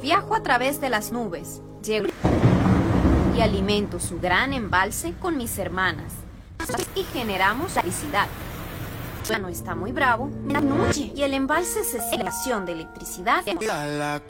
Viajo a través de las nubes, llego y alimento su gran embalse con mis hermanas. Y generamos electricidad. Ya no está muy bravo, la noche, y el embalse se selecciona de electricidad.